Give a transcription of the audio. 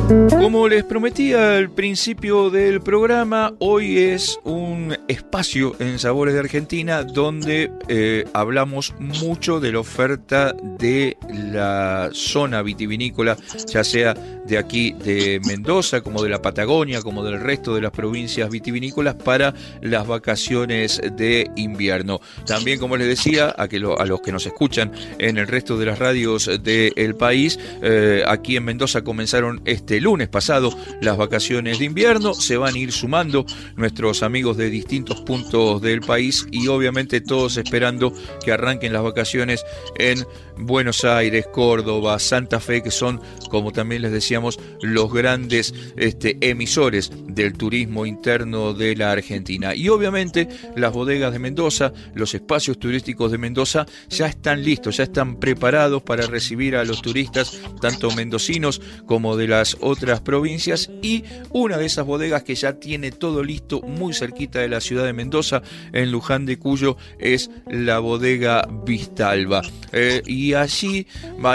Como les prometía al principio del programa, hoy es un espacio en Sabores de Argentina donde hablamos mucho de la oferta de la zona vitivinícola, ya sea de aquí de Mendoza, como de la Patagonia, como del resto de las provincias vitivinícolas para las vacaciones de invierno. También, como les decía, a los que nos escuchan en el resto de las radios del país, aquí en Mendoza comenzaron este lunes pasado las vacaciones de invierno. Se van a ir sumando nuestros amigos de distintos puntos del país y obviamente todos esperando que arranquen las vacaciones en Buenos Aires, Córdoba, Santa Fe, que son, como también les decíamos, los grandes emisores del turismo interno de la Argentina. Y obviamente las bodegas de Mendoza, los espacios turísticos de Mendoza ya están listos, ya están preparados para recibir a los turistas, tanto mendocinos como de las otras provincias, y una de esas bodegas que ya tiene todo listo muy cerquita de la ciudad de Mendoza, en Luján de Cuyo, es la bodega Vistalba. Y allí